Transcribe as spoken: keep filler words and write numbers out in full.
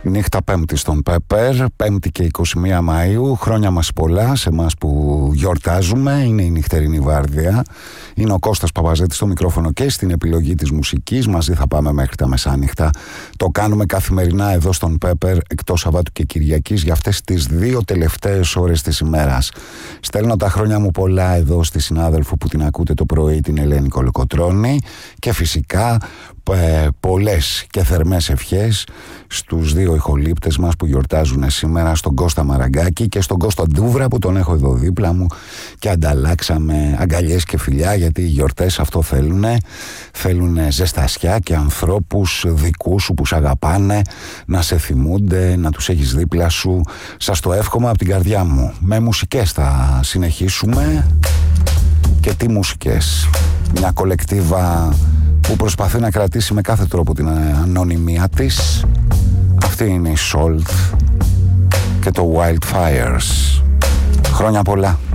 Νύχτα Πέμπτη στον Πέπερ, Πέμπτη και είκοσι μία Μαΐου. Χρόνια μας πολλά σε εμάς που γιορτάζουμε. Είναι η νυχτερινή βάρδια. Είναι ο Κώστας Παπαζέτης στο μικρόφωνο και στην επιλογή της μουσικής. Μαζί θα πάμε μέχρι τα μεσάνυχτα. Το κάνουμε καθημερινά εδώ στον Πέπερ, εκτός Σαββάτου και Κυριακής, για αυτές τις δύο τελευταίες ώρες της ημέρας. Στέλνω τα χρόνια μου πολλά εδώ στη συνάδελφο που την ακούτε το πρωί, την Ελένη Κολοκοτρώνη, και φυσικά ε, πολλές και θερμές ευχές στους δύο ηχολήπτες μας που γιορτάζουν σήμερα, στον Κώστα Μαραγκάκη και στον Κώστα Ντούβρα, που τον έχω εδώ δίπλα μου, και ανταλλάξαμε αγκαλιές και φιλιά, γιατί οι γιορτές αυτό θέλουνε. Θέλουνε ζεστασιά και ανθρώπους δικούς σου που σ' αγαπάνε να σε θυμούνται, να τους έχεις δίπλα σου. Σας το εύχομαι από την καρδιά μου. Με μουσικές θα συνεχίσουμε. Και τι μουσικές? Μια κολεκτίβα που προσπαθεί να κρατήσει με κάθε τρόπο την ανωνυμία της. Αυτή είναι η Salt και το Wildfires. Χρόνια πολλά.